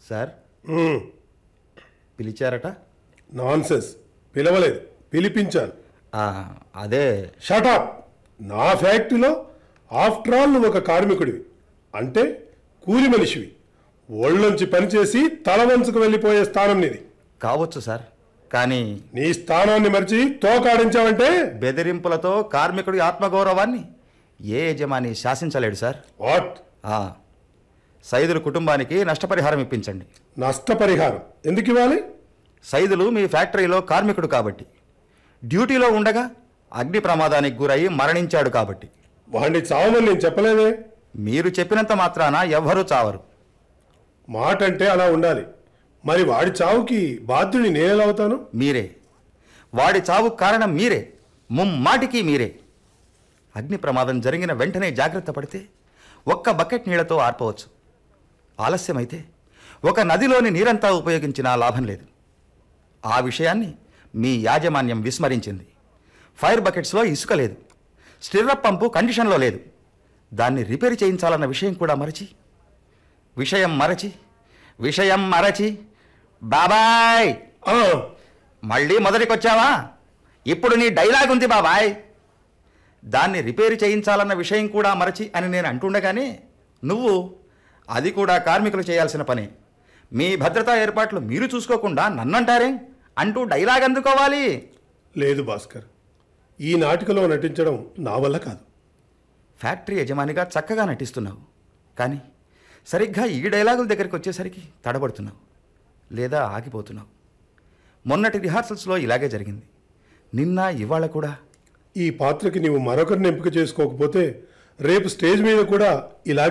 Sir పిలిచారట? Nonsense, పిలవలేదు, పిలిపించాను. అదే. షటప్. నా ఫ్యాక్టరీలో ఆఫ్టర్ ఆల్ నువ్వు ఒక కార్మికుడివి, అంటే కూలి మనిషివి. ఒళ్ళొంచి పనిచేసి తల వంచుకు వెళ్ళిపోయే స్థానం నీది. కావచ్చు సార్, కానీ నీ స్థానాన్ని మరిచి తోకాడించావంటే బెదిరింపులతో కార్మికుడి ఆత్మగౌరవాన్ని ఏ యజమాని శాసించలేడు సార్. వాట్? సైదులు కుటుంబానికి నష్టపరిహారం ఇప్పించండి. నష్టపరిహారం ఎందుకు ఇవ్వాలి? సైదులు మీ ఫ్యాక్టరీలో కార్మికుడు కాబట్టి, డ్యూటీలో ఉండగా అగ్ని ప్రమాదానికి గురై మరణించాడు కాబట్టి. వాడిని చావమని నేను చెప్పలేదే. మీరు చెప్పినంత మాత్రాన ఎవ్వరూ చావరు. మాట అంటే అలా ఉండాలి. మరి వాడి చావుకి బాధ్యుని నేనెలా అవుతాను? మీరే. వాడి చావుకు కారణం మీరే, ముమ్మాటికి మీరే. అగ్ని ప్రమాదం జరిగిన వెంటనే జాగ్రత్త పడితే ఒక్క బకెట్ నీళ్లతో ఆర్పవచ్చు. ఆలస్యమైతే ఒక నదిలోని నీరంతా ఉపయోగించినా లాభం లేదు. ఆ విషయాన్ని మీ యాజమాన్యం విస్మరించింది. ఫైర్ బకెట్స్లో ఇసుక లేదు, స్టిర్రప్ పంపు కండిషన్లో లేదు. దాన్ని రిపేర్ చేయించాలన్న విషయం కూడా మరచి విషయం మరచి బాబాయ్, మళ్ళీ మొదటికొచ్చావా? ఇప్పుడు నీ డైలాగ్ ఉంది బాబాయ్. దాన్ని రిపేర్ చేయించాలన్న విషయం కూడా మరచి అని నేను అంటుండగానే నువ్వు అది కూడా కార్మికులు చేయాల్సిన పని, మీ భద్రతా ఏర్పాట్లు మీరు చూసుకోకుండా నన్నంటారే అంటూ డైలాగ్ అందుకోవాలి. లేదు భాస్కర్, ఈ నాటికలో నటించడం నా వల్ల కాదు. ఫ్యాక్టరీ యజమానిగా చక్కగా నటిస్తున్నావు, కానీ సరిగ్గా ఈ డైలాగుల దగ్గరికి వచ్చేసరికి తడబడుతున్నావు లేదా ఆగిపోతున్నావు. మొన్నటి రిహార్సల్స్లో ఇలాగే జరిగింది. నిన్న ఇవాళ కూడా. ఈ పాత్రకి నీవు మరొకరిని ఎంపిక చేసుకోకపోతే రేపు స్టేజ్ మీద కూడా ఇలాగే